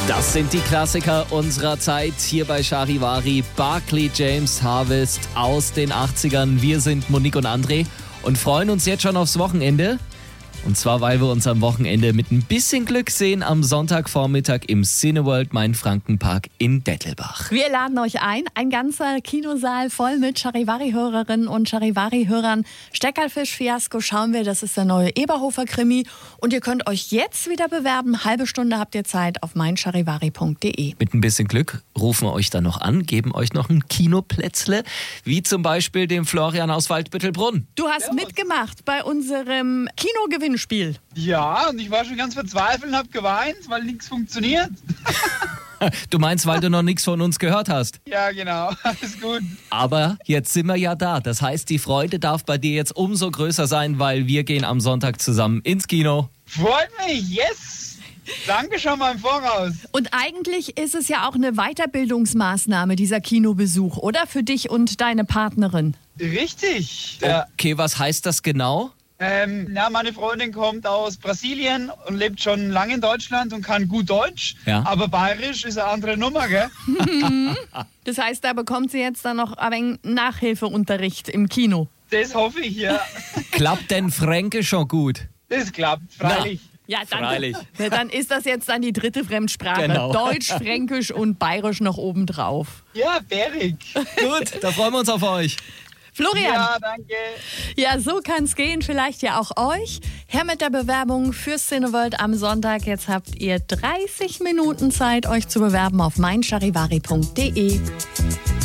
Das sind die Klassiker unserer Zeit hier bei Charivari. Barclay James Harvest aus den 80ern. Wir sind Monique und André und freuen uns jetzt schon aufs Wochenende. Und zwar, weil wir uns am Wochenende mit ein bisschen Glück sehen am Sonntagvormittag im Cineworld Main-Franken-Park in Dettelbach. Wir laden euch ein ganzer Kinosaal voll mit Charivari-Hörerinnen und Charivari-Hörern. Steckerlfisch-Fiasko schauen wir, das ist der neue Eberhofer-Krimi. Und ihr könnt euch jetzt wieder bewerben. Halbe Stunde habt ihr Zeit auf meincharivari.de. Mit ein bisschen Glück rufen wir euch dann noch an, geben euch noch ein Kinoplätzle, wie zum Beispiel dem Florian aus Waldbüttelbrunn. Du hast mitgemacht bei unserem Kinogewinnspiel. Ja, und ich war schon ganz verzweifelt und habe geweint, weil nichts funktioniert. Du meinst, weil du noch nichts von uns gehört hast? Ja, genau, alles gut. Aber jetzt sind wir ja da. Das heißt, die Freude darf bei dir jetzt umso größer sein, weil wir gehen am Sonntag zusammen ins Kino. Freut mich, yes! Danke schon mal im Voraus. Und eigentlich ist es ja auch eine Weiterbildungsmaßnahme, dieser Kinobesuch, oder? Für dich und deine Partnerin. Richtig. Ja. Okay, was heißt das genau? Meine Freundin kommt aus Brasilien und lebt schon lange in Deutschland und kann gut Deutsch. Ja. Aber bayerisch ist eine andere Nummer, gell? Das heißt, da bekommt sie jetzt dann noch ein wenig Nachhilfeunterricht im Kino. Das hoffe ich, ja. Klappt denn Fränkisch schon gut? Das klappt, freilich. Ja, Freilich. dann ist das jetzt dann die dritte Fremdsprache. Genau. Deutsch, Fränkisch und Bayerisch noch obendrauf. Ja, bärig. Gut, da freuen wir uns auf euch. Florian, Ja, danke. ja, so kann's gehen, vielleicht ja auch euch. Her mit der Bewerbung für Cineworld am Sonntag. Jetzt habt ihr 30 Minuten Zeit, euch zu bewerben auf meincharivari.de.